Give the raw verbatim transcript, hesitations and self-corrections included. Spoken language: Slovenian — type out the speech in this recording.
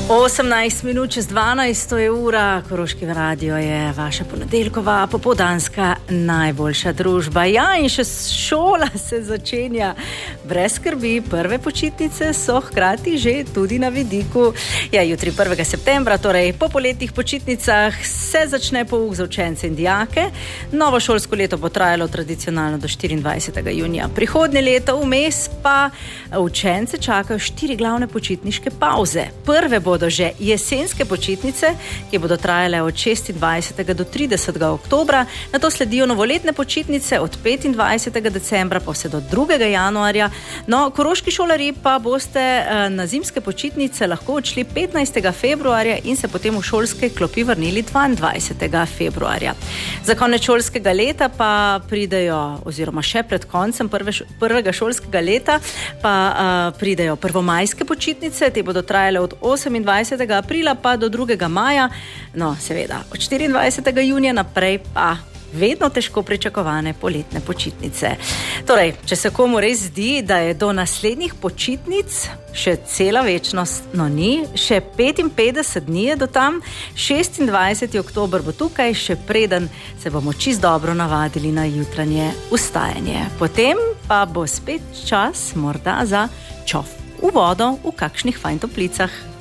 osemnajst minut čez dvanajst je ura, Koroški radio je vaša ponedeljkova popoldanska najboljša družba. Ja, in še šola se začenja. Brez skrbi, prve počitnice so hkrati že tudi na vidiku. Ja, jutri prvega septembra, torej po poletnih počitnicah, se začne pouk za učence in dijake. Novo šolsko leto bo trajalo tradicionalno do štiriindvajsetega junija. Prihodnje leto vmes pa učence čakajo štiri glavne počitniške pavze. Prve bo bodo že jesenske počitnice, ki bodo trajale od šestindvajsetega do tridesetega oktobra, nato sledijo novoletne počitnice od petindvajsetega decembra pa vse do drugega januarja. No, koroški šolarji pa boste na zimske počitnice lahko odšli petnajstega februarja in se potem v šolske klopi vrnili dvaindvajsetega februarja. Za konec šolskega leta pa pridejo, oziroma še pred koncem prve, prvega šolskega leta, pa uh, pridejo prvomajske počitnice, te bodo trajale od osemindvajsetega aprila pa do drugega maja, no seveda od štiriindvajsetega junija naprej pa vedno težko pričakovane poletne počitnice. Torej, če se komu res zdi, da je do naslednjih počitnic še cela večnost, no ni, še petinpetdeset dni je do tam, šestindvajseti oktober bo tukaj, še preden se bomo čisto dobro navadili na jutranje vstajanje. Potem pa bo spet čas morda za čov v vodo v kakšnih fajn toplicah.